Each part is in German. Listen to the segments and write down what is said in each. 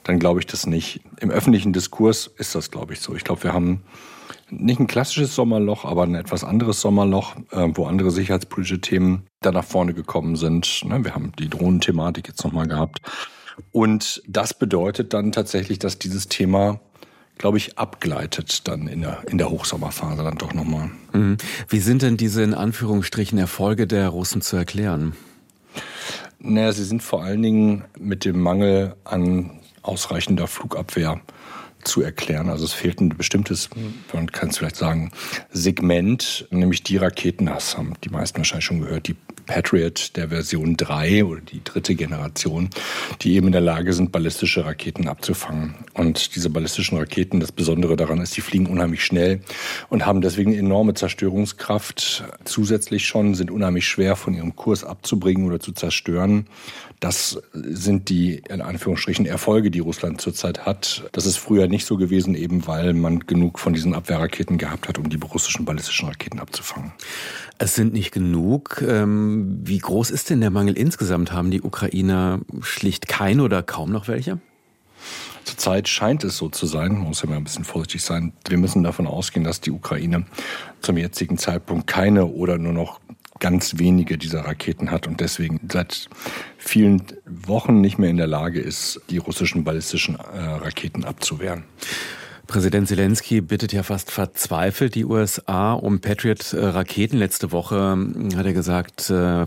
dann glaube ich das nicht. Im öffentlichen Diskurs ist das, glaube ich, so. Ich glaube, wir haben nicht ein klassisches Sommerloch, aber ein etwas anderes Sommerloch, wo andere sicherheitspolitische Themen da nach vorne gekommen sind. Wir haben die Drohnenthematik jetzt nochmal gehabt. Und das bedeutet dann tatsächlich, dass dieses Thema, glaube ich, abgleitet dann in der Hochsommerphase dann doch nochmal. Wie sind denn diese in Anführungsstrichen Erfolge der Russen zu erklären? Naja, sie sind vor allen Dingen mit dem Mangel an ausreichender Flugabwehr zu erklären. Also es fehlt ein bestimmtes, man kann es vielleicht sagen, Segment, nämlich die Raketen, das haben die meisten wahrscheinlich schon gehört, die Patriot der Version 3 oder die 3. Generation, die eben in der Lage sind, ballistische Raketen abzufangen. Und diese ballistischen Raketen, das Besondere daran ist, die fliegen unheimlich schnell und haben deswegen eine enorme Zerstörungskraft. Zusätzlich schon sind unheimlich schwer von ihrem Kurs abzubringen oder zu zerstören. Das sind die, in Anführungsstrichen, Erfolge, die Russland zurzeit hat. Das ist früher nicht so gewesen, eben weil man genug von diesen Abwehrraketen gehabt hat, um die russischen ballistischen Raketen abzufangen. Es sind nicht genug. Wie groß ist denn der Mangel insgesamt? Haben die Ukrainer schlicht keine oder kaum noch welche? Zurzeit scheint es so zu sein, man muss ja mal ein bisschen vorsichtig sein. Wir müssen davon ausgehen, dass die Ukraine zum jetzigen Zeitpunkt keine oder nur noch ganz wenige dieser Raketen hat und deswegen seit vielen Wochen nicht mehr in der Lage ist, die russischen ballistischen Raketen abzuwehren. Präsident Zelensky bittet ja fast verzweifelt die USA um Patriot-Raketen. Letzte Woche hat er gesagt,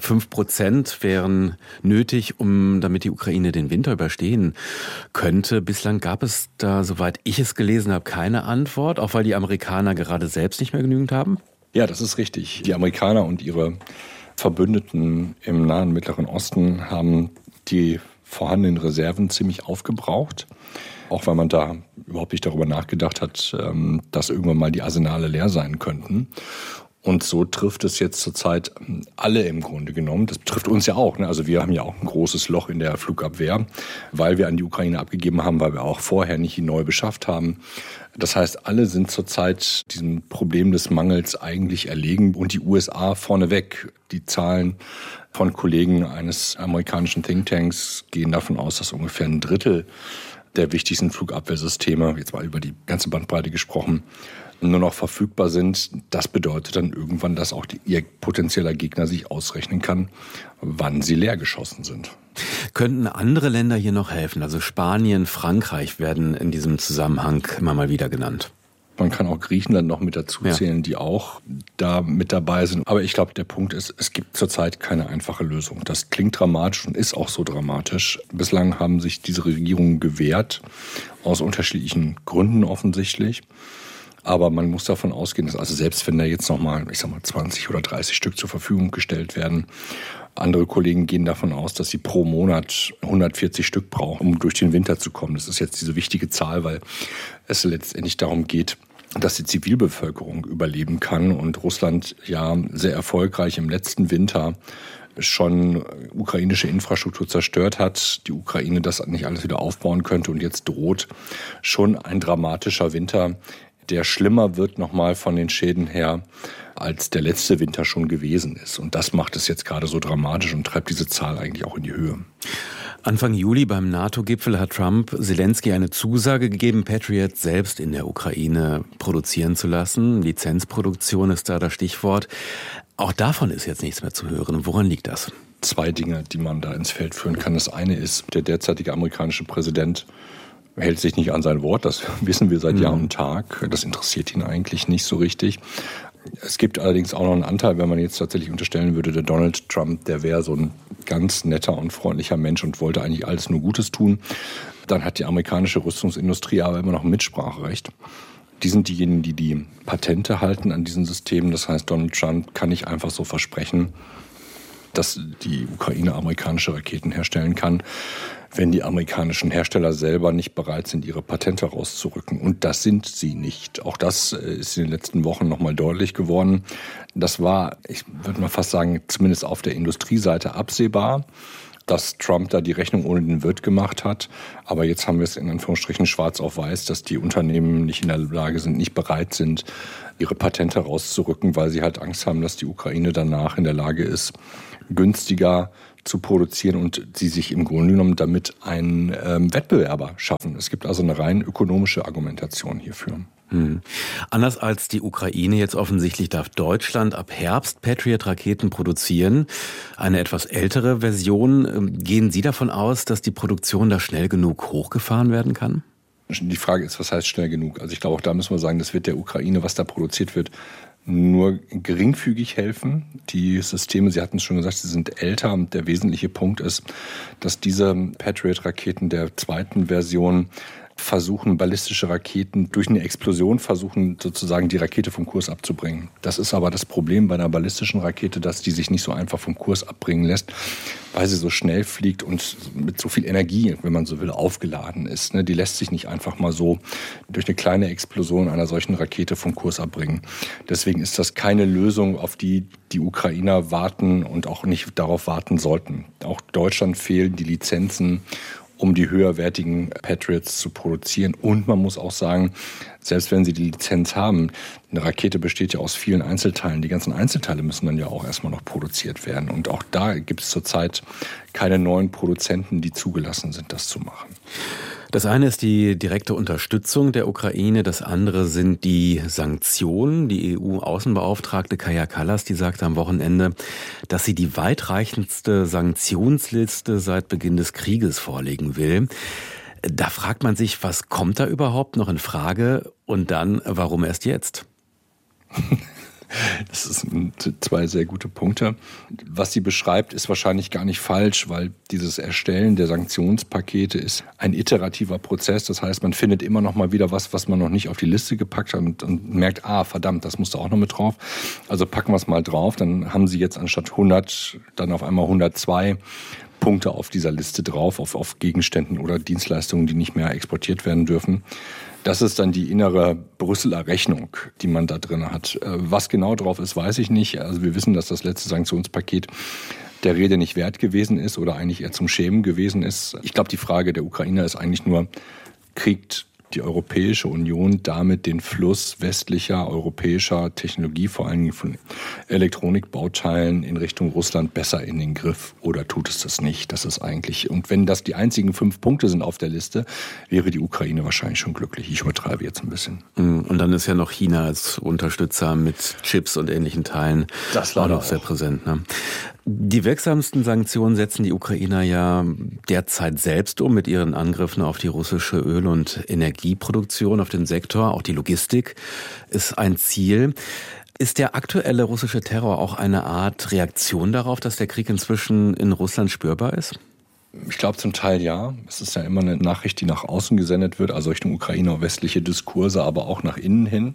5% wären nötig, damit die Ukraine den Winter überstehen könnte. Bislang gab es da, soweit ich es gelesen habe, keine Antwort, auch weil die Amerikaner gerade selbst nicht mehr genügend haben. Ja, das ist richtig. Die Amerikaner und ihre Verbündeten im Nahen Mittleren Osten haben die vorhandenen Reserven ziemlich aufgebraucht. Auch weil man da überhaupt nicht darüber nachgedacht hat, dass irgendwann mal die Arsenale leer sein könnten. Und so trifft es jetzt zurzeit alle im Grunde genommen. Das trifft uns ja auch. Also wir haben ja auch ein großes Loch in der Flugabwehr, weil wir an die Ukraine abgegeben haben, weil wir auch vorher nicht die neu beschafft haben. Das heißt, alle sind zurzeit diesem Problem des Mangels eigentlich erlegen und die USA vorneweg. Die Zahlen von Kollegen eines amerikanischen Thinktanks gehen davon aus, dass ungefähr ein Drittel der wichtigsten Flugabwehrsysteme, jetzt mal über die ganze Bandbreite gesprochen, nur noch verfügbar sind. Das bedeutet dann irgendwann, dass auch ihr potenzieller Gegner sich ausrechnen kann, wann sie leer geschossen sind. Könnten andere Länder hier noch helfen? Also Spanien, Frankreich werden in diesem Zusammenhang immer mal wieder genannt. Man kann auch Griechenland noch mit dazu zählen, die auch da mit dabei sind. Aber ich glaube, der Punkt ist, es gibt zurzeit keine einfache Lösung. Das klingt dramatisch und ist auch so dramatisch. Bislang haben sich diese Regierungen gewehrt, aus unterschiedlichen Gründen offensichtlich. Aber man muss davon ausgehen, dass also selbst wenn da jetzt nochmal, 20 oder 30 Stück zur Verfügung gestellt werden, andere Kollegen gehen davon aus, dass sie pro Monat 140 Stück brauchen, um durch den Winter zu kommen. Das ist jetzt diese wichtige Zahl, weil es letztendlich darum geht, dass die Zivilbevölkerung überleben kann und Russland ja sehr erfolgreich im letzten Winter schon ukrainische Infrastruktur zerstört hat, die Ukraine das nicht alles wieder aufbauen könnte und jetzt droht schon ein dramatischer Winter, der schlimmer wird nochmal von den Schäden her, als der letzte Winter schon gewesen ist. Und das macht es jetzt gerade so dramatisch und treibt diese Zahl eigentlich auch in die Höhe. Anfang Juli beim NATO-Gipfel hat Trump Zelensky eine Zusage gegeben, Patriot selbst in der Ukraine produzieren zu lassen. Lizenzproduktion ist da das Stichwort. Auch davon ist jetzt nichts mehr zu hören. Woran liegt das? 2 Dinge, die man da ins Feld führen kann. Das eine ist, der derzeitige amerikanische Präsident hält sich nicht an sein Wort. Das wissen wir seit Jahr und Tag. Das interessiert ihn eigentlich nicht so richtig. Es gibt allerdings auch noch einen Anteil, wenn man jetzt tatsächlich unterstellen würde, der Donald Trump, der wäre so ein ganz netter und freundlicher Mensch und wollte eigentlich alles nur Gutes tun. Dann hat die amerikanische Rüstungsindustrie aber immer noch ein Mitspracherecht. Die sind diejenigen, die die Patente halten an diesen Systemen. Das heißt, Donald Trump kann nicht einfach so versprechen, dass die Ukraine amerikanische Raketen herstellen kann, wenn die amerikanischen Hersteller selber nicht bereit sind, ihre Patente rauszurücken. Und das sind sie nicht. Auch das ist in den letzten Wochen nochmal deutlich geworden. Das war, ich würde mal fast sagen, zumindest auf der Industrieseite absehbar. dass Trump da die Rechnung ohne den Wirt gemacht hat. Aber jetzt haben wir es in Anführungsstrichen schwarz auf weiß, dass die Unternehmen nicht in der Lage sind, nicht bereit sind, ihre Patente rauszurücken, weil sie halt Angst haben, dass die Ukraine danach in der Lage ist, günstiger zu produzieren und sie sich im Grunde genommen damit einen Wettbewerber schaffen. Es gibt also eine rein ökonomische Argumentation hierfür. Anders als die Ukraine jetzt offensichtlich darf Deutschland ab Herbst Patriot-Raketen produzieren. Eine etwas ältere Version. Gehen Sie davon aus, dass die Produktion da schnell genug hochgefahren werden kann? Die Frage ist, was heißt schnell genug? Also ich glaube, auch da müssen wir sagen, das wird der Ukraine, was da produziert wird, nur geringfügig helfen. Die Systeme, Sie hatten es schon gesagt, sie sind älter. Und der wesentliche Punkt ist, dass diese Patriot-Raketen der zweiten Version versuchen, ballistische Raketen durch eine Explosion versuchen, sozusagen die Rakete vom Kurs abzubringen. Das ist aber das Problem bei einer ballistischen Rakete, dass die sich nicht so einfach vom Kurs abbringen lässt, weil sie so schnell fliegt und mit so viel Energie, wenn man so will, aufgeladen ist. Die lässt sich nicht einfach mal so durch eine kleine Explosion einer solchen Rakete vom Kurs abbringen. Deswegen ist das keine Lösung, auf die die Ukrainer warten und auch nicht darauf warten sollten. Auch Deutschland fehlen die Lizenzen, um die höherwertigen Patriots zu produzieren. Und man muss auch sagen, selbst wenn sie die Lizenz haben, eine Rakete besteht ja aus vielen Einzelteilen. Die ganzen Einzelteile müssen dann ja auch erstmal noch produziert werden. Und auch da gibt es zurzeit keine neuen Produzenten, die zugelassen sind, das zu machen. Das eine ist die direkte Unterstützung der Ukraine, das andere sind die Sanktionen. Die EU-Außenbeauftragte Kaja Kallas, die sagte am Wochenende, dass sie die weitreichendste Sanktionsliste seit Beginn des Krieges vorlegen will. Da fragt man sich, was kommt da überhaupt noch in Frage und dann, warum erst jetzt? Das sind zwei sehr gute Punkte. Was sie beschreibt, ist wahrscheinlich gar nicht falsch, weil dieses Erstellen der Sanktionspakete ist ein iterativer Prozess. Das heißt, man findet immer noch mal wieder was man noch nicht auf die Liste gepackt hat und merkt, verdammt, das musste auch noch mit drauf. Also packen wir es mal drauf. Dann haben sie jetzt anstatt 100 dann auf einmal 102 Punkte auf dieser Liste drauf, auf Gegenständen oder Dienstleistungen, die nicht mehr exportiert werden dürfen. Das ist dann die innere Brüsseler Rechnung, die man da drin hat. Was genau drauf ist, weiß ich nicht. Also wir wissen, dass das letzte Sanktionspaket der Rede nicht wert gewesen ist oder eigentlich eher zum Schämen gewesen ist. Ich glaube, die Frage der Ukrainer ist eigentlich nur, kriegt die Europäische Union damit den Fluss westlicher, europäischer Technologie, vor allen Dingen von Elektronikbauteilen in Richtung Russland besser in den Griff oder tut es das nicht? Das ist eigentlich, und wenn das die einzigen 5 Punkte sind auf der Liste, wäre die Ukraine wahrscheinlich schon glücklich. Ich übertreibe jetzt ein bisschen. Und dann ist ja noch China als Unterstützer mit Chips und ähnlichen Teilen das war auch sehr präsent. Ne? Die wirksamsten Sanktionen setzen die Ukrainer ja derzeit selbst um mit ihren Angriffen auf die russische Öl- und Energieproduktion, auf den Sektor. Auch die Logistik ist ein Ziel. Ist der aktuelle russische Terror auch eine Art Reaktion darauf, dass der Krieg inzwischen in Russland spürbar ist? Ich glaube zum Teil ja. Es ist ja immer eine Nachricht, die nach außen gesendet wird, also Richtung Ukraine, westliche Diskurse, aber auch nach innen hin.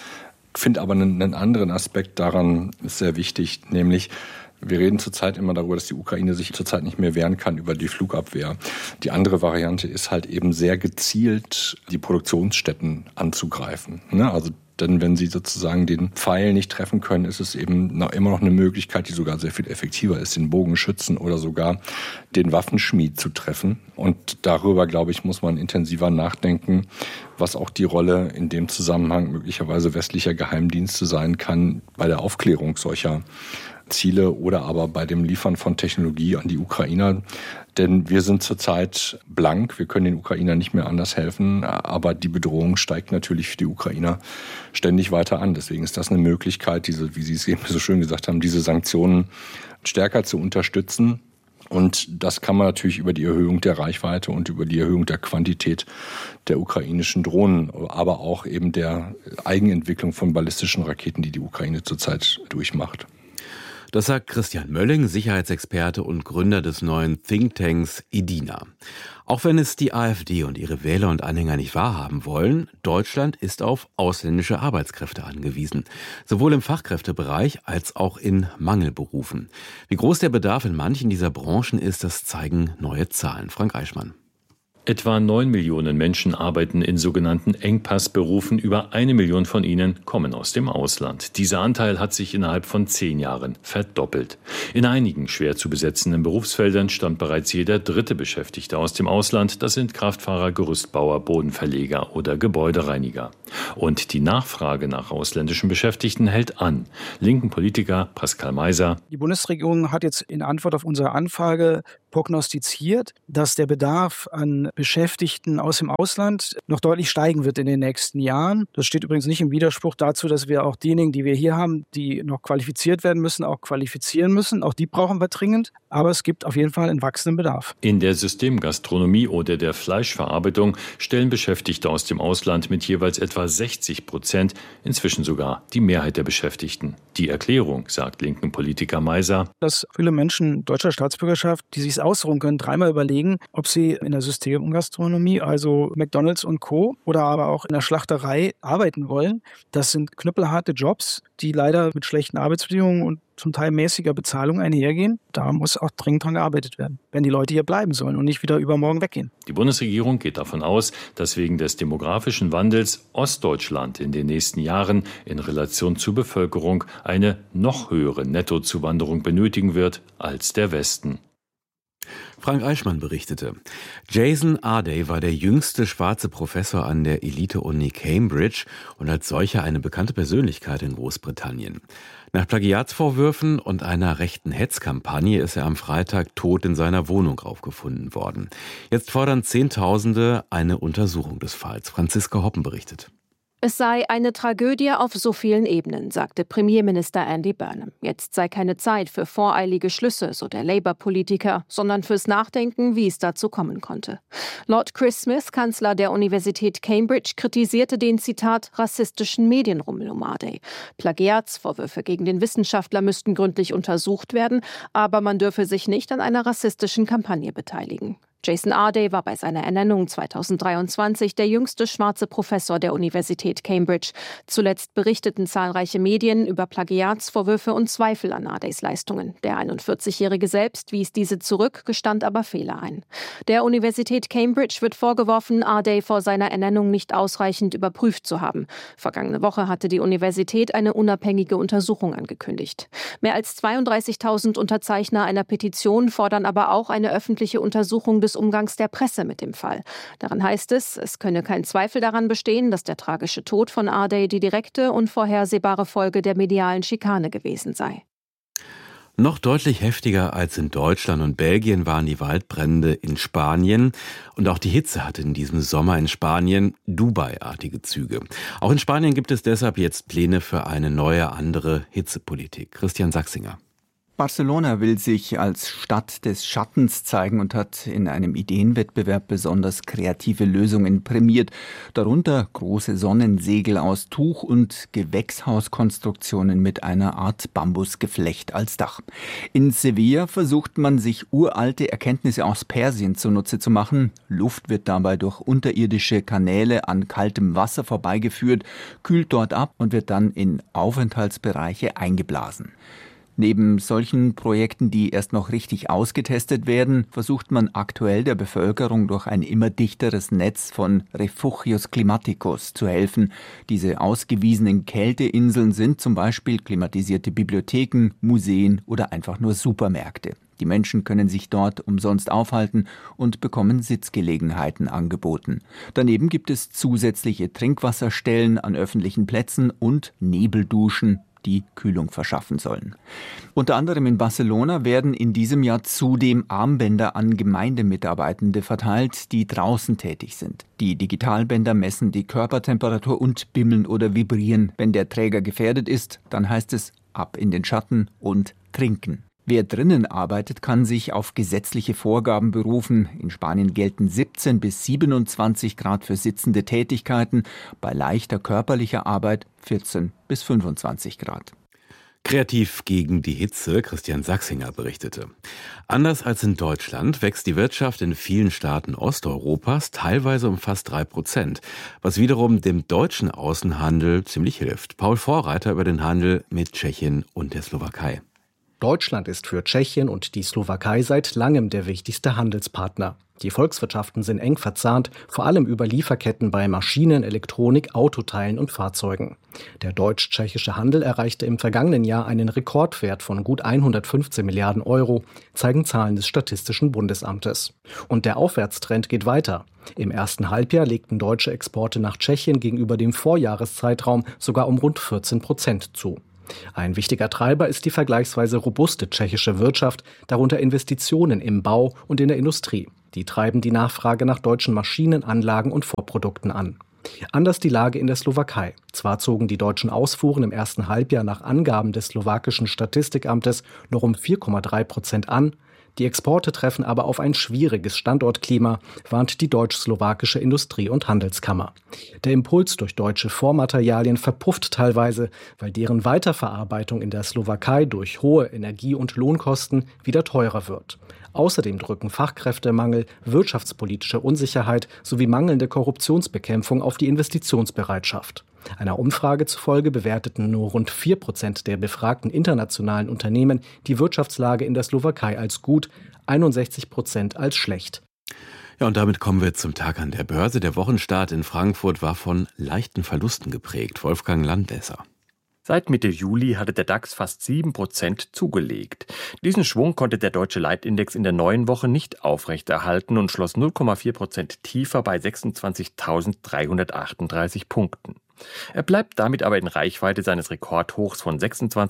Ich finde aber einen anderen Aspekt daran ist sehr wichtig, nämlich wir reden zurzeit immer darüber, dass die Ukraine sich zurzeit nicht mehr wehren kann über die Flugabwehr. Die andere Variante ist halt eben sehr gezielt, die Produktionsstätten anzugreifen. Also denn wenn sie sozusagen den Pfeil nicht treffen können, ist es eben immer noch eine Möglichkeit, die sogar sehr viel effektiver ist, den Bogenschützen oder sogar den Waffenschmied zu treffen. Und darüber, glaube ich, muss man intensiver nachdenken, was auch die Rolle in dem Zusammenhang möglicherweise westlicher Geheimdienste sein kann bei der Aufklärung solcher Ziele oder aber bei dem Liefern von Technologie an die Ukrainer. Denn wir sind zurzeit blank, wir können den Ukrainern nicht mehr anders helfen, aber die Bedrohung steigt natürlich für die Ukrainer ständig weiter an. Deswegen ist das eine Möglichkeit, diese, wie Sie es eben so schön gesagt haben, diese Sanktionen stärker zu unterstützen. Und das kann man natürlich über die Erhöhung der Reichweite und über die Erhöhung der Quantität der ukrainischen Drohnen, aber auch eben der Eigenentwicklung von ballistischen Raketen, die die Ukraine zurzeit durchmacht. Das sagt Christian Mölling, Sicherheitsexperte und Gründer des neuen Thinktanks IDINA. Auch wenn es die AfD und ihre Wähler und Anhänger nicht wahrhaben wollen, Deutschland ist auf ausländische Arbeitskräfte angewiesen. Sowohl im Fachkräftebereich als auch in Mangelberufen. Wie groß der Bedarf in manchen dieser Branchen ist, das zeigen neue Zahlen. Frank Eichmann. Etwa 9 Millionen Menschen arbeiten in sogenannten Engpassberufen. Über 1 Million von ihnen kommen aus dem Ausland. Dieser Anteil hat sich innerhalb von 10 Jahren verdoppelt. In einigen schwer zu besetzenden Berufsfeldern stammt bereits jeder dritte Beschäftigte aus dem Ausland. Das sind Kraftfahrer, Gerüstbauer, Bodenverleger oder Gebäudereiniger. Und die Nachfrage nach ausländischen Beschäftigten hält an. Linken Politiker Pascal Meiser. Die Bundesregierung hat jetzt in Antwort auf unsere Anfrage prognostiziert, dass der Bedarf an Beschäftigten aus dem Ausland noch deutlich steigen wird in den nächsten Jahren. Das steht übrigens nicht im Widerspruch dazu, dass wir auch diejenigen, die wir hier haben, die noch qualifiziert werden müssen, auch qualifizieren müssen. Auch die brauchen wir dringend. Aber es gibt auf jeden Fall einen wachsenden Bedarf. In der Systemgastronomie oder der Fleischverarbeitung stellen Beschäftigte aus dem Ausland mit jeweils etwa 60% inzwischen sogar die Mehrheit der Beschäftigten. Die Erklärung, sagt linken Politiker Meiser, dass viele Menschen deutscher Staatsbürgerschaft, die sich ausruhen können, dreimal überlegen, ob sie in der Systemgastronomie, also McDonald's und Co. oder aber auch in der Schlachterei arbeiten wollen. Das sind knüppelharte Jobs, die leider mit schlechten Arbeitsbedingungen und zum Teil mäßiger Bezahlung einhergehen. Da muss auch dringend dran gearbeitet werden, wenn die Leute hier bleiben sollen und nicht wieder übermorgen weggehen. Die Bundesregierung geht davon aus, dass wegen des demografischen Wandels Ostdeutschland in den nächsten Jahren in Relation zur Bevölkerung eine noch höhere Nettozuwanderung benötigen wird als der Westen. Frank Eichmann berichtete. Jason Arday war der jüngste schwarze Professor an der Elite-Uni Cambridge und als solcher eine bekannte Persönlichkeit in Großbritannien. Nach Plagiatsvorwürfen und einer rechten Hetzkampagne ist er am Freitag tot in seiner Wohnung aufgefunden worden. Jetzt fordern Zehntausende eine Untersuchung des Falls. Franziska Hoppen berichtet. Es sei eine Tragödie auf so vielen Ebenen, sagte Premierminister Andy Burnham. Jetzt sei keine Zeit für voreilige Schlüsse, so der Labour-Politiker, sondern fürs Nachdenken, wie es dazu kommen konnte. Lord Chris Smith, Kanzler der Universität Cambridge, kritisierte den, Zitat, rassistischen Medienrummel um Arday. Plagiatsvorwürfe gegen den Wissenschaftler müssten gründlich untersucht werden, aber man dürfe sich nicht an einer rassistischen Kampagne beteiligen. Jason Arday war bei seiner Ernennung 2023 der jüngste schwarze Professor der Universität Cambridge. Zuletzt berichteten zahlreiche Medien über Plagiatsvorwürfe und Zweifel an Ardays Leistungen. Der 41-Jährige selbst wies diese zurück, gestand aber Fehler ein. Der Universität Cambridge wird vorgeworfen, Arday vor seiner Ernennung nicht ausreichend überprüft zu haben. Vergangene Woche hatte die Universität eine unabhängige Untersuchung angekündigt. Mehr als 32.000 Unterzeichner einer Petition fordern aber auch eine öffentliche Untersuchung des Umgangs der Presse mit dem Fall. Darin heißt es könne kein Zweifel daran bestehen, dass der tragische Tod von Arday die direkte und vorhersehbare Folge der medialen Schikane gewesen sei. Noch deutlich heftiger als in Deutschland und Belgien waren die Waldbrände in Spanien. Und auch die Hitze hatte in diesem Sommer in Spanien Dubai-artige Züge. Auch in Spanien gibt es deshalb jetzt Pläne für eine neue, andere Hitzepolitik. Christian Sachsinger. Barcelona will sich als Stadt des Schattens zeigen und hat in einem Ideenwettbewerb besonders kreative Lösungen prämiert. Darunter große Sonnensegel aus Tuch und Gewächshauskonstruktionen mit einer Art Bambusgeflecht als Dach. In Sevilla versucht man, sich uralte Erkenntnisse aus Persien zunutze zu machen. Luft wird dabei durch unterirdische Kanäle an kaltem Wasser vorbeigeführt, kühlt dort ab und wird dann in Aufenthaltsbereiche eingeblasen. Neben solchen Projekten, die erst noch richtig ausgetestet werden, versucht man aktuell der Bevölkerung durch ein immer dichteres Netz von Refugios Climáticos zu helfen. Diese ausgewiesenen Kälteinseln sind zum Beispiel klimatisierte Bibliotheken, Museen oder einfach nur Supermärkte. Die Menschen können sich dort umsonst aufhalten und bekommen Sitzgelegenheiten angeboten. Daneben gibt es zusätzliche Trinkwasserstellen an öffentlichen Plätzen und Nebelduschen, die Kühlung verschaffen sollen. Unter anderem in Barcelona werden in diesem Jahr zudem Armbänder an Gemeindemitarbeitende verteilt, die draußen tätig sind. Die Digitalbänder messen die Körpertemperatur und bimmeln oder vibrieren. Wenn der Träger gefährdet ist, dann heißt es ab in den Schatten und trinken. Wer drinnen arbeitet, kann sich auf gesetzliche Vorgaben berufen. In Spanien gelten 17 bis 27 Grad für sitzende Tätigkeiten, bei leichter körperlicher Arbeit 14 bis 25 Grad. Kreativ gegen die Hitze, Christian Sachsinger berichtete. Anders als in Deutschland wächst die Wirtschaft in vielen Staaten Osteuropas teilweise um fast 3%, was wiederum dem deutschen Außenhandel ziemlich hilft. Paul Vorreiter über den Handel mit Tschechien und der Slowakei. Deutschland ist für Tschechien und die Slowakei seit langem der wichtigste Handelspartner. Die Volkswirtschaften sind eng verzahnt, vor allem über Lieferketten bei Maschinen, Elektronik, Autoteilen und Fahrzeugen. Der deutsch-tschechische Handel erreichte im vergangenen Jahr einen Rekordwert von gut 115 Milliarden Euro, zeigen Zahlen des Statistischen Bundesamtes. Und der Aufwärtstrend geht weiter. Im ersten Halbjahr legten deutsche Exporte nach Tschechien gegenüber dem Vorjahreszeitraum sogar um rund 14% zu. Ein wichtiger Treiber ist die vergleichsweise robuste tschechische Wirtschaft, darunter Investitionen im Bau und in der Industrie. Die treiben die Nachfrage nach deutschen Maschinen, Anlagen und Vorprodukten an. Anders die Lage in der Slowakei. Zwar zogen die deutschen Ausfuhren im ersten Halbjahr nach Angaben des slowakischen Statistikamtes nur um 4,3% an. Die Exporte treffen aber auf ein schwieriges Standortklima, warnt die deutsch-slowakische Industrie- und Handelskammer. Der Impuls durch deutsche Vormaterialien verpufft teilweise, weil deren Weiterverarbeitung in der Slowakei durch hohe Energie- und Lohnkosten wieder teurer wird. Außerdem drücken Fachkräftemangel, wirtschaftspolitische Unsicherheit sowie mangelnde Korruptionsbekämpfung auf die Investitionsbereitschaft. Einer Umfrage zufolge bewerteten nur rund 4% der befragten internationalen Unternehmen die Wirtschaftslage in der Slowakei als gut, 61% als schlecht. Ja, und damit kommen wir zum Tag an der Börse. Der Wochenstart in Frankfurt war von leichten Verlusten geprägt. Wolfgang Landesser. Seit Mitte Juli hatte der DAX fast 7% zugelegt. Diesen Schwung konnte der deutsche Leitindex in der neuen Woche nicht aufrechterhalten und schloss 0,4% tiefer bei 26.338 Punkten. Er bleibt damit aber in Reichweite seines Rekordhochs von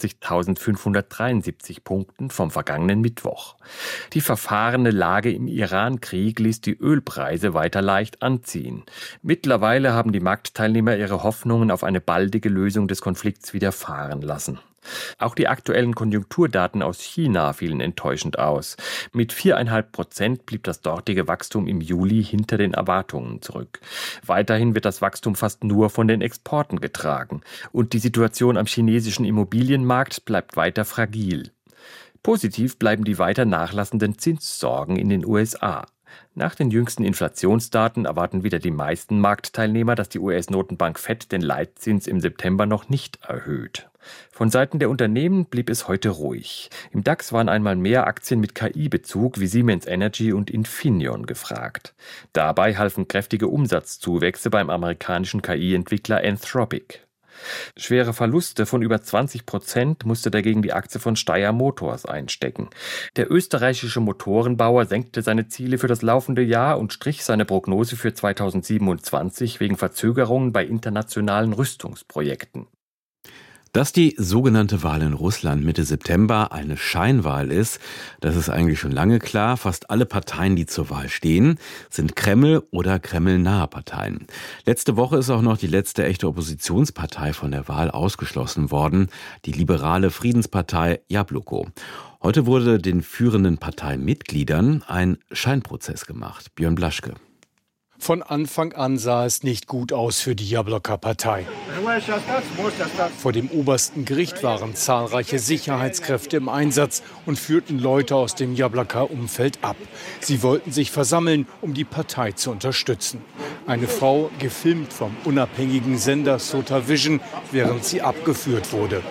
26.573 Punkten vom vergangenen Mittwoch. Die verfahrene Lage im Iran-Krieg ließ die Ölpreise weiter leicht anziehen. Mittlerweile haben die Marktteilnehmer ihre Hoffnungen auf eine baldige Lösung des Konflikts wieder fahren lassen. Auch die aktuellen Konjunkturdaten aus China fielen enttäuschend aus. Mit 4,5% blieb das dortige Wachstum im Juli hinter den Erwartungen zurück. Weiterhin wird das Wachstum fast nur von den Exporten getragen. Und die Situation am chinesischen Immobilienmarkt bleibt weiter fragil. Positiv bleiben die weiter nachlassenden Zinssorgen in den USA. Nach den jüngsten Inflationsdaten erwarten wieder die meisten Marktteilnehmer, dass die US-Notenbank Fed den Leitzins im September noch nicht erhöht. Von Seiten der Unternehmen blieb es heute ruhig. Im DAX waren einmal mehr Aktien mit KI-Bezug wie Siemens Energy und Infineon gefragt. Dabei halfen kräftige Umsatzzuwächse beim amerikanischen KI-Entwickler Anthropic. Schwere Verluste von über 20% musste dagegen die Aktie von Steyr Motors einstecken. Der österreichische Motorenbauer senkte seine Ziele für das laufende Jahr und strich seine Prognose für 2027 wegen Verzögerungen bei internationalen Rüstungsprojekten. Dass die sogenannte Wahl in Russland Mitte September eine Scheinwahl ist, das ist eigentlich schon lange klar. Fast alle Parteien, die zur Wahl stehen, sind Kreml- oder kremlnahe Parteien. Letzte Woche ist auch noch die letzte echte Oppositionspartei von der Wahl ausgeschlossen worden, die liberale Friedenspartei Jabloko. Heute wurde den führenden Parteimitgliedern ein Scheinprozess gemacht. Björn Blaschke. Von Anfang an sah es nicht gut aus für die Jabloka-Partei. Vor dem obersten Gericht waren zahlreiche Sicherheitskräfte im Einsatz und führten Leute aus dem Jabloka-Umfeld ab. Sie wollten sich versammeln, um die Partei zu unterstützen. Eine Frau, gefilmt vom unabhängigen Sender Sota Vision, während sie abgeführt wurde.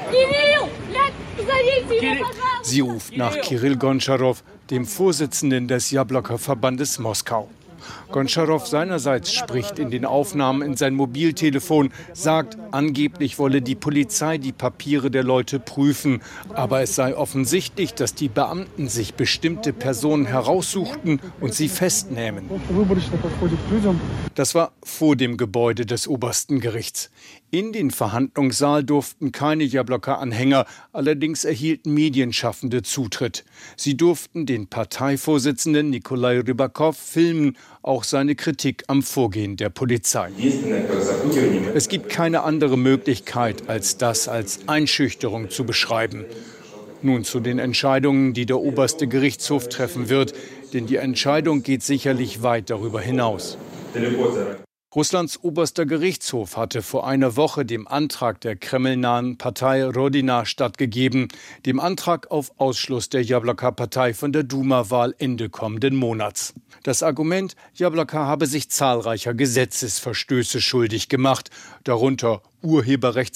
Sie ruft nach Kirill Gontscharow, dem Vorsitzenden des Jabloka-Verbandes Moskau. Gontscharow seinerseits spricht in den Aufnahmen in sein Mobiltelefon, sagt, angeblich wolle die Polizei die Papiere der Leute prüfen. Aber es sei offensichtlich, dass die Beamten sich bestimmte Personen heraussuchten und sie festnehmen. Das war vor dem Gebäude des obersten Gerichts. In den Verhandlungssaal durften keine Jabloka-Anhänger, allerdings erhielten Medienschaffende Zutritt. Sie durften den Parteivorsitzenden Nikolai Rybakov filmen, auch seine Kritik am Vorgehen der Polizei. Es gibt keine andere Möglichkeit, als das als Einschüchterung zu beschreiben. Nun zu den Entscheidungen, die der oberste Gerichtshof treffen wird, denn die Entscheidung geht sicherlich weit darüber hinaus. Russlands oberster Gerichtshof hatte vor einer Woche dem Antrag der kremlnahen Partei Rodina stattgegeben, dem Antrag auf Ausschluss der Jabloka-Partei von der Duma-Wahl Ende kommenden Monats. Das Argument, Jabloka habe sich zahlreicher Gesetzesverstöße schuldig gemacht, darunter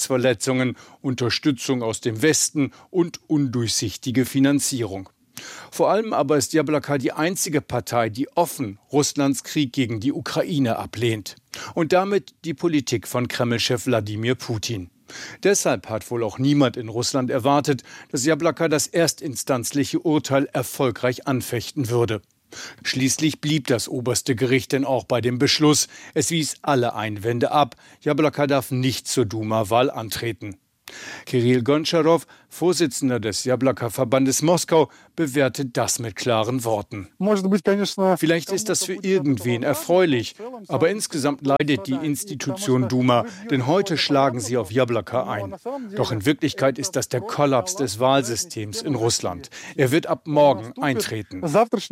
Urheberrechtsverletzungen, Unterstützung aus dem Westen und undurchsichtige Finanzierung. Vor allem aber ist Jabloko die einzige Partei, die offen Russlands Krieg gegen die Ukraine ablehnt. Und damit die Politik von Kreml-Chef Wladimir Putin. Deshalb hat wohl auch niemand in Russland erwartet, dass Jabloko das erstinstanzliche Urteil erfolgreich anfechten würde. Schließlich blieb das oberste Gericht denn auch bei dem Beschluss. Es wies alle Einwände ab. Jabloko darf nicht zur Duma-Wahl antreten. Kirill Gontscharow, Vorsitzender des Jabloko-Verbandes Moskau, bewertet das mit klaren Worten. Vielleicht ist das für irgendwen erfreulich, aber insgesamt leidet die Institution Duma, denn heute schlagen sie auf Jabloko ein. Doch in Wirklichkeit ist das der Kollaps des Wahlsystems in Russland. Er wird ab morgen eintreten.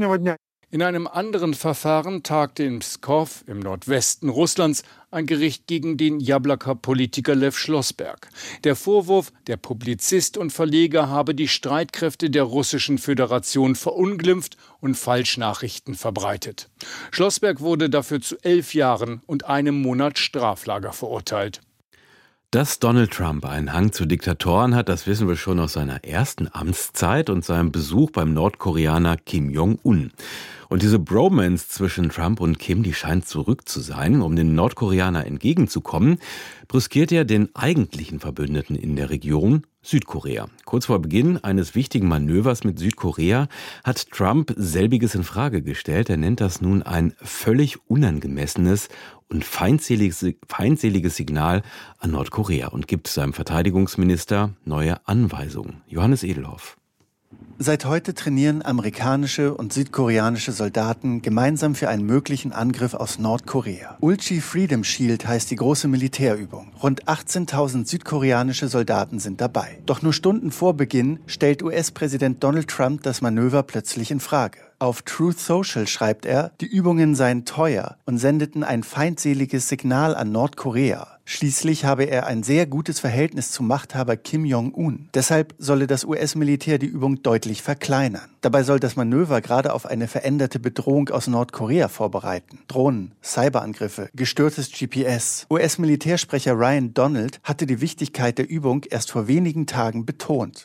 In einem anderen Verfahren tagte in Pskow im Nordwesten Russlands ein Gericht gegen den Jabloko-Politiker Lew Schlossberg. Der Vorwurf, der Publizist und Verleger habe die Streitkräfte der Russischen Föderation verunglimpft und Falschnachrichten verbreitet. Schlossberg wurde dafür zu 11 Jahren und einem Monat Straflager verurteilt. Dass Donald Trump einen Hang zu Diktatoren hat, das wissen wir schon aus seiner ersten Amtszeit und seinem Besuch beim Nordkoreaner Kim Jong-un. Und diese Bromance zwischen Trump und Kim, die scheint zurück zu sein. Um den Nordkoreaner entgegenzukommen, brüskiert er den eigentlichen Verbündeten in der Region, Südkorea. Kurz vor Beginn eines wichtigen Manövers mit Südkorea hat Trump selbiges in Frage gestellt. Er nennt das nun ein völlig unangemessenes und feindseliges Signal an Nordkorea und gibt seinem Verteidigungsminister neue Anweisungen. Johannes Edelhoff. Seit heute trainieren amerikanische und südkoreanische Soldaten gemeinsam für einen möglichen Angriff aus Nordkorea. Ulchi Freedom Shield heißt die große Militärübung. Rund 18.000 südkoreanische Soldaten sind dabei. Doch nur Stunden vor Beginn stellt US-Präsident Donald Trump das Manöver plötzlich in Frage. Auf Truth Social schreibt er, die Übungen seien teuer und sendeten ein feindseliges Signal an Nordkorea. Schließlich habe er ein sehr gutes Verhältnis zum Machthaber Kim Jong-un. Deshalb solle das US-Militär die Übung deutlich verkleinern. Dabei soll das Manöver gerade auf eine veränderte Bedrohung aus Nordkorea vorbereiten. Drohnen, Cyberangriffe, gestörtes GPS. US-Militärsprecher Ryan Donald hatte die Wichtigkeit der Übung erst vor wenigen Tagen betont.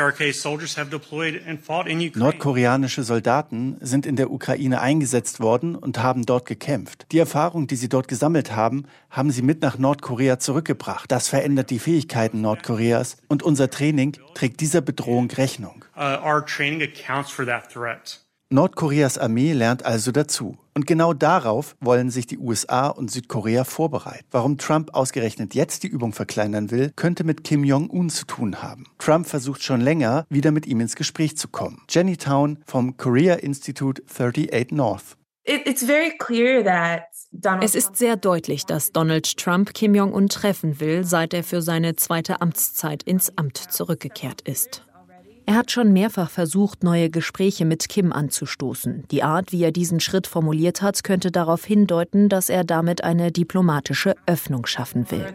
Nordkoreanische Soldaten sind in der Ukraine eingesetzt worden und haben dort gekämpft. Die Erfahrung, die sie dort gesammelt haben, haben sie mit nach Nordkorea zurückgebracht. Das verändert die Fähigkeiten Nordkoreas und unser Training trägt dieser Bedrohung Rechnung. Nordkoreas Armee lernt also dazu. Und genau darauf wollen sich die USA und Südkorea vorbereiten. Warum Trump ausgerechnet jetzt die Übung verkleinern will, könnte mit Kim Jong-un zu tun haben. Trump versucht schon länger, wieder mit ihm ins Gespräch zu kommen. Jenny Town vom Korea Institute 38 North. Es ist sehr deutlich, dass Donald Trump Kim Jong-un treffen will, seit er für seine zweite Amtszeit ins Amt zurückgekehrt ist. Er hat schon mehrfach versucht, neue Gespräche mit Kim anzustoßen. Die Art, wie er diesen Schritt formuliert hat, könnte darauf hindeuten, dass er damit eine diplomatische Öffnung schaffen will.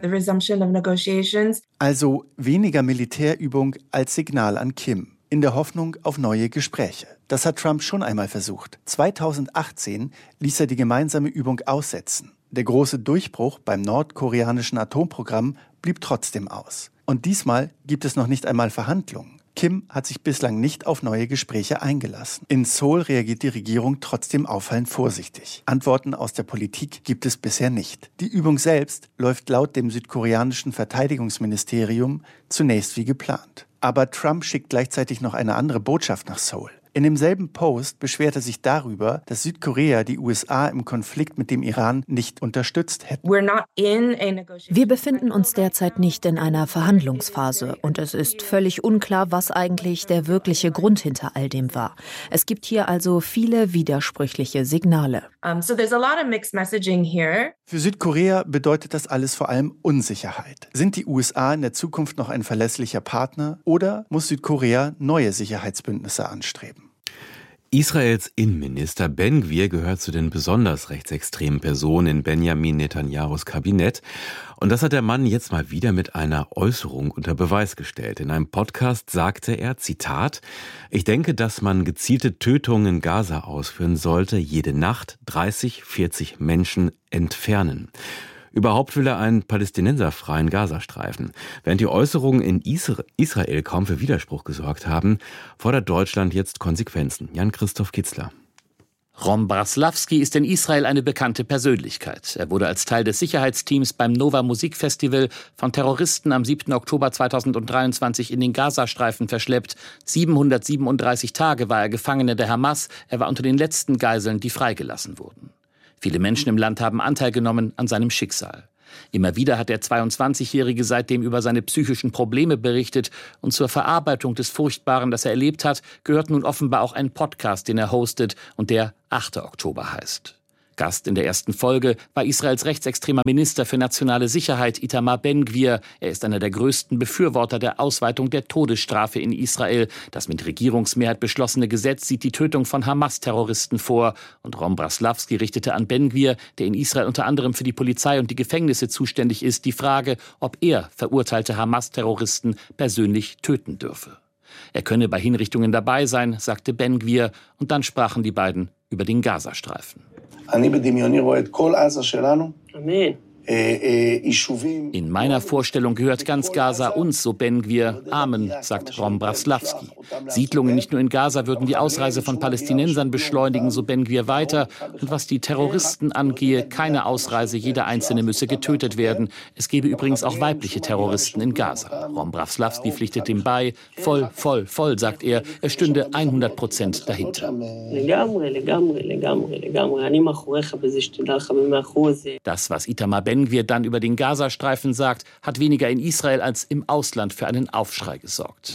Also weniger Militärübung als Signal an Kim, in der Hoffnung auf neue Gespräche. Das hat Trump schon einmal versucht. 2018 ließ er die gemeinsame Übung aussetzen. Der große Durchbruch beim nordkoreanischen Atomprogramm blieb trotzdem aus. Und diesmal gibt es noch nicht einmal Verhandlungen. Kim hat sich bislang nicht auf neue Gespräche eingelassen. In Seoul reagiert die Regierung trotzdem auffallend vorsichtig. Antworten aus der Politik gibt es bisher nicht. Die Übung selbst läuft laut dem südkoreanischen Verteidigungsministerium zunächst wie geplant. Aber Trump schickt gleichzeitig noch eine andere Botschaft nach Seoul. In demselben Post beschwert er sich darüber, dass Südkorea die USA im Konflikt mit dem Iran nicht unterstützt hätte. Wir befinden uns derzeit nicht in einer Verhandlungsphase und es ist völlig unklar, was eigentlich der wirkliche Grund hinter all dem war. Es gibt hier also viele widersprüchliche Signale. Für Südkorea bedeutet das alles vor allem Unsicherheit. Sind die USA in der Zukunft noch ein verlässlicher Partner oder muss Südkorea neue Sicherheitsbündnisse anstreben? Israels Innenminister Ben Gvir gehört zu den besonders rechtsextremen Personen in Benjamin Netanyahus Kabinett. Und das hat der Mann jetzt mal wieder mit einer Äußerung unter Beweis gestellt. In einem Podcast sagte er, Zitat, ich denke, dass man gezielte Tötungen in Gaza ausführen sollte, jede Nacht 30, 40 Menschen entfernen. Überhaupt will er einen palästinenserfreien Gazastreifen. Während die Äußerungen in Israel kaum für Widerspruch gesorgt haben, fordert Deutschland jetzt Konsequenzen. Jan-Christoph Kitzler. Ron Braslavsky ist in Israel eine bekannte Persönlichkeit. Er wurde als Teil des Sicherheitsteams beim Nova Musikfestival von Terroristen am 7. Oktober 2023 in den Gazastreifen verschleppt. 737 Tage war er Gefangener der Hamas. Er war unter den letzten Geiseln, die freigelassen wurden. Viele Menschen im Land haben Anteil genommen an seinem Schicksal. Immer wieder hat der 22-Jährige seitdem über seine psychischen Probleme berichtet. Und zur Verarbeitung des Furchtbaren, das er erlebt hat, gehört nun offenbar auch ein Podcast, den er hostet und der 8. Oktober heißt. Gast in der ersten Folge war Israels rechtsextremer Minister für nationale Sicherheit Itamar Ben-Gvir. Er ist einer der größten Befürworter der Ausweitung der Todesstrafe in Israel. Das mit Regierungsmehrheit beschlossene Gesetz sieht die Tötung von Hamas-Terroristen vor. Und Ron Braslavsky richtete an Ben-Gvir, der in Israel unter anderem für die Polizei und die Gefängnisse zuständig ist, die Frage, ob er verurteilte Hamas-Terroristen persönlich töten dürfe. Er könne bei Hinrichtungen dabei sein, sagte Ben-Gvir, und dann sprachen die beiden über den Gazastreifen. In meiner Vorstellung gehört ganz Gaza uns, so Ben-Gvir. Amen, sagt Ron Braslavsky. Siedlungen nicht nur in Gaza würden die Ausreise von Palästinensern beschleunigen, so Ben-Gvir weiter. Und was die Terroristen angehe, keine Ausreise, jeder Einzelne müsse getötet werden. Es gebe übrigens auch weibliche Terroristen in Gaza. Ron Braslavsky pflichtet dem bei. Voll, voll, voll, sagt er. Er stünde 100% dahinter. Das, was Itamar Ben-Gvir dann über den Gazastreifen sagt, hat weniger in Israel als im Ausland für einen Aufschrei gesorgt.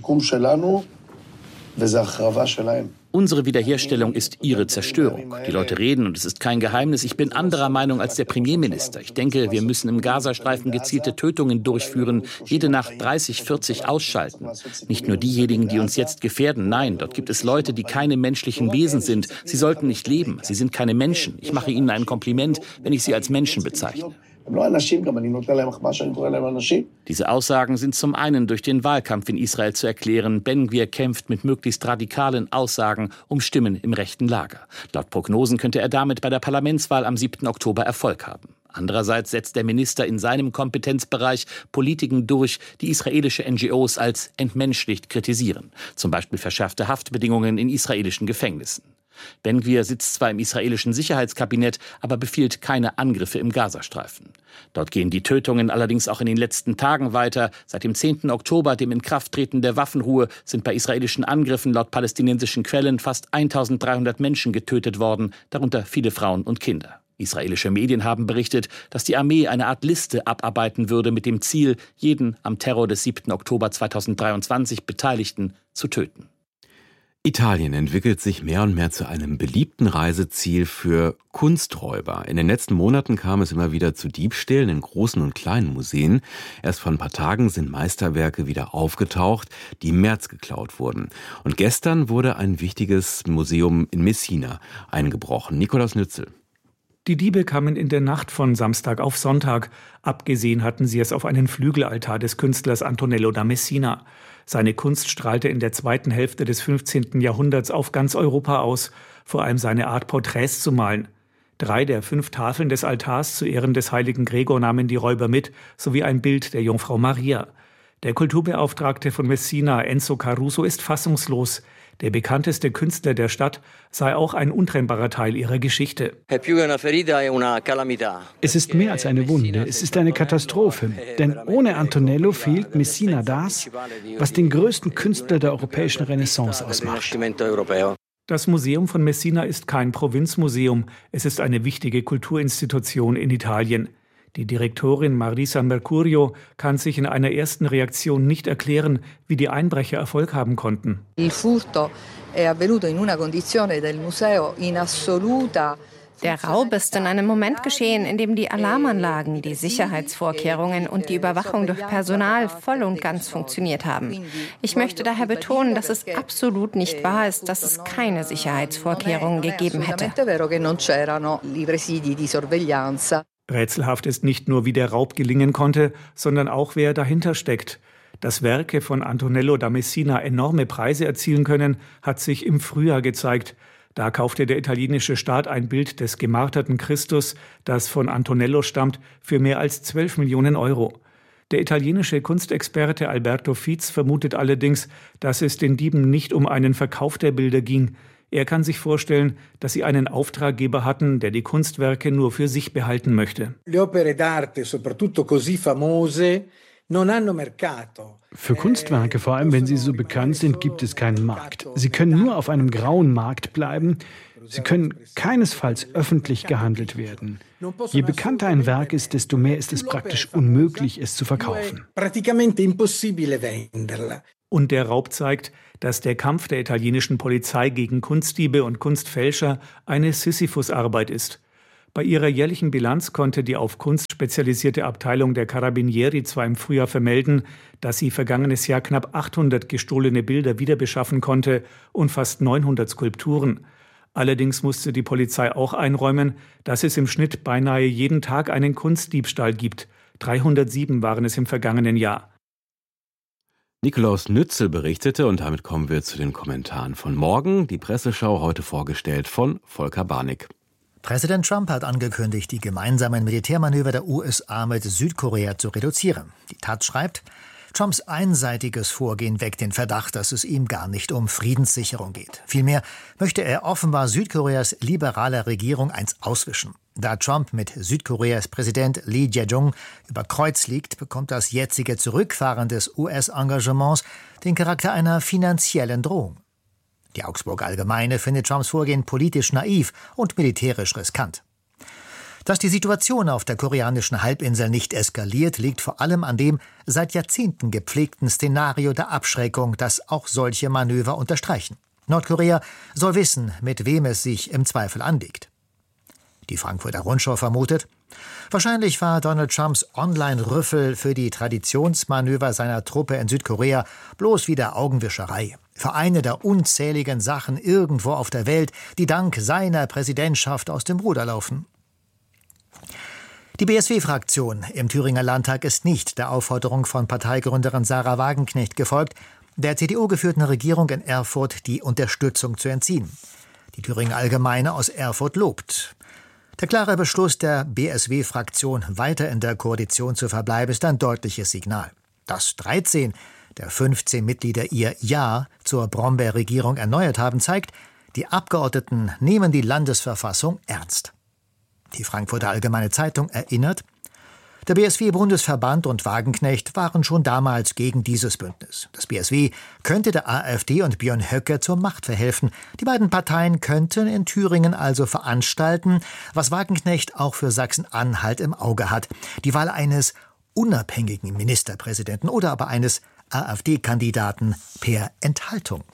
Unsere Wiederherstellung ist ihre Zerstörung. Die Leute reden und es ist kein Geheimnis. Ich bin anderer Meinung als der Premierminister. Ich denke, wir müssen im Gazastreifen gezielte Tötungen durchführen, jede Nacht 30, 40 ausschalten. Nicht nur diejenigen, die uns jetzt gefährden. Nein, dort gibt es Leute, die keine menschlichen Wesen sind. Sie sollten nicht leben. Sie sind keine Menschen. Ich mache ihnen ein Kompliment, wenn ich sie als Menschen bezeichne. Diese Aussagen sind zum einen durch den Wahlkampf in Israel zu erklären. Ben-Gvir kämpft mit möglichst radikalen Aussagen um Stimmen im rechten Lager. Laut Prognosen könnte er damit bei der Parlamentswahl am 7. Oktober Erfolg haben. Andererseits setzt der Minister in seinem Kompetenzbereich Politiken durch, die israelische NGOs als entmenschlicht kritisieren. Zum Beispiel verschärfte Haftbedingungen in israelischen Gefängnissen. Ben-Gvir sitzt zwar im israelischen Sicherheitskabinett, aber befiehlt keine Angriffe im Gazastreifen. Dort gehen die Tötungen allerdings auch in den letzten Tagen weiter. Seit dem 10. Oktober, dem Inkrafttreten der Waffenruhe, sind bei israelischen Angriffen laut palästinensischen Quellen fast 1300 Menschen getötet worden, darunter viele Frauen und Kinder. Israelische Medien haben berichtet, dass die Armee eine Art Liste abarbeiten würde mit dem Ziel, jeden am Terror des 7. Oktober 2023 Beteiligten zu töten. Italien entwickelt sich mehr und mehr zu einem beliebten Reiseziel für Kunsträuber. In den letzten Monaten kam es immer wieder zu Diebstählen in großen und kleinen Museen. Erst vor ein paar Tagen sind Meisterwerke wieder aufgetaucht, die im März geklaut wurden. Und gestern wurde ein wichtiges Museum in Messina eingebrochen. Nikolaus Nützel. Die Diebe kamen in der Nacht von Samstag auf Sonntag. Abgesehen hatten sie es auf einen Flügelaltar des Künstlers Antonello da Messina. Seine Kunst strahlte in der zweiten Hälfte des 15. Jahrhunderts auf ganz Europa aus, vor allem seine Art, Porträts zu malen. 3 der 5 Tafeln des Altars zu Ehren des heiligen Gregor nahmen die Räuber mit, sowie ein Bild der Jungfrau Maria. Der Kulturbeauftragte von Messina, Enzo Caruso, ist fassungslos. Der bekannteste Künstler der Stadt sei auch ein untrennbarer Teil ihrer Geschichte. Es ist mehr als eine Wunde, es ist eine Katastrophe. Denn ohne Antonello fehlt Messina das, was den größten Künstler der europäischen Renaissance ausmacht. Das Museum von Messina ist kein Provinzmuseum. Es ist eine wichtige Kulturinstitution in Italien. Die Direktorin Marisa Mercurio kann sich in einer ersten Reaktion nicht erklären, wie die Einbrecher Erfolg haben konnten. Der Raub ist in einem Moment geschehen, in dem die Alarmanlagen, die Sicherheitsvorkehrungen und die Überwachung durch Personal voll und ganz funktioniert haben. Ich möchte daher betonen, dass es absolut nicht wahr ist, dass es keine Sicherheitsvorkehrungen gegeben hätte. Rätselhaft ist nicht nur, wie der Raub gelingen konnte, sondern auch, wer dahinter steckt. Dass Werke von Antonello da Messina enorme Preise erzielen können, hat sich im Frühjahr gezeigt. Da kaufte der italienische Staat ein Bild des gemarterten Christus, das von Antonello stammt, für mehr als 12 Millionen Euro. Der italienische Kunstexperte Alberto Fietz vermutet allerdings, dass es den Dieben nicht um einen Verkauf der Bilder ging. Er kann sich vorstellen, dass sie einen Auftraggeber hatten, der die Kunstwerke nur für sich behalten möchte. Für Kunstwerke, vor allem wenn sie so bekannt sind, gibt es keinen Markt. Sie können nur auf einem grauen Markt bleiben. Sie können keinesfalls öffentlich gehandelt werden. Je bekannter ein Werk ist, desto mehr ist es praktisch unmöglich, es zu verkaufen. Und der Raub zeigt, dass der Kampf der italienischen Polizei gegen Kunstdiebe und Kunstfälscher eine Sisyphus-Arbeit ist. Bei ihrer jährlichen Bilanz konnte die auf Kunst spezialisierte Abteilung der Carabinieri zwar im Frühjahr vermelden, dass sie vergangenes Jahr knapp 800 gestohlene Bilder wiederbeschaffen konnte und fast 900 Skulpturen. Allerdings musste die Polizei auch einräumen, dass es im Schnitt beinahe jeden Tag einen Kunstdiebstahl gibt. 307 waren es im vergangenen Jahr. Nikolaus Nützel berichtete und damit kommen wir zu den Kommentaren von morgen. Die Presseschau heute vorgestellt von Volker Barnick. Präsident Trump hat angekündigt, die gemeinsamen Militärmanöver der USA mit Südkorea zu reduzieren. Die Taz schreibt, Trumps einseitiges Vorgehen weckt den Verdacht, dass es ihm gar nicht um Friedenssicherung geht. Vielmehr möchte er offenbar Südkoreas liberaler Regierung eins auswischen. Da Trump mit Südkoreas Präsident Lee Jae-jong über Kreuz liegt, bekommt das jetzige Zurückfahren des US-Engagements den Charakter einer finanziellen Drohung. Die Augsburger Allgemeine findet Trumps Vorgehen politisch naiv und militärisch riskant. Dass die Situation auf der koreanischen Halbinsel nicht eskaliert, liegt vor allem an dem seit Jahrzehnten gepflegten Szenario der Abschreckung, das auch solche Manöver unterstreichen. Nordkorea soll wissen, mit wem es sich im Zweifel anlegt. Die Frankfurter Rundschau vermutet, wahrscheinlich war Donald Trumps Online-Rüffel für die Traditionsmanöver seiner Truppe in Südkorea bloß wieder Augenwischerei. Für eine der unzähligen Sachen irgendwo auf der Welt, die dank seiner Präsidentschaft aus dem Ruder laufen. Die BSW-Fraktion im Thüringer Landtag ist nicht der Aufforderung von Parteigründerin Sarah Wagenknecht gefolgt, der CDU-geführten Regierung in Erfurt die Unterstützung zu entziehen. Die Thüringer Allgemeine aus Erfurt lobt. Der klare Beschluss der BSW-Fraktion, weiter in der Koalition zu verbleiben, ist ein deutliches Signal. Dass 13 der 15 Mitglieder ihr Ja zur Brombeer-Regierung erneuert haben, zeigt, die Abgeordneten nehmen die Landesverfassung ernst. Die Frankfurter Allgemeine Zeitung erinnert, der BSW-Bundesverband und Wagenknecht waren schon damals gegen dieses Bündnis. Das BSW könnte der AfD und Björn Höcke zur Macht verhelfen. Die beiden Parteien könnten in Thüringen also veranstalten, was Wagenknecht auch für Sachsen-Anhalt im Auge hat. Die Wahl eines unabhängigen Ministerpräsidenten oder aber eines AfD-Kandidaten per Enthaltung.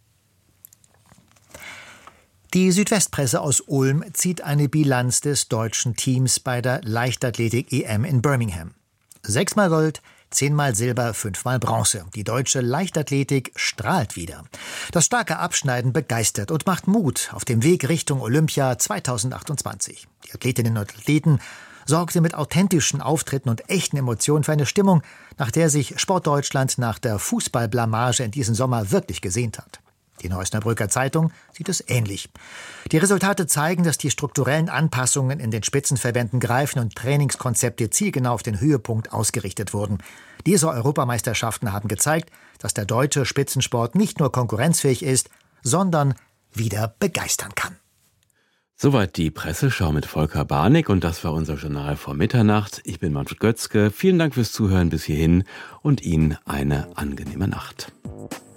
Die Südwestpresse aus Ulm zieht eine Bilanz des deutschen Teams bei der Leichtathletik-EM in Birmingham. 6-mal Gold, 10-mal Silber, 5-mal Bronze. Die deutsche Leichtathletik strahlt wieder. Das starke Abschneiden begeistert und macht Mut auf dem Weg Richtung Olympia 2028. Die Athletinnen und Athleten sorgte mit authentischen Auftritten und echten Emotionen für eine Stimmung, nach der sich Sportdeutschland nach der Fußballblamage in diesem Sommer wirklich gesehnt hat. Die Neusnerbrücker Zeitung sieht es ähnlich. Die Resultate zeigen, dass die strukturellen Anpassungen in den Spitzenverbänden greifen und Trainingskonzepte zielgenau auf den Höhepunkt ausgerichtet wurden. Diese Europameisterschaften haben gezeigt, dass der deutsche Spitzensport nicht nur konkurrenzfähig ist, sondern wieder begeistern kann. Soweit die Presseschau mit Volker Barnick und das war unser Journal vor Mitternacht. Ich bin Manfred Götzke. Vielen Dank fürs Zuhören bis hierhin und Ihnen eine angenehme Nacht.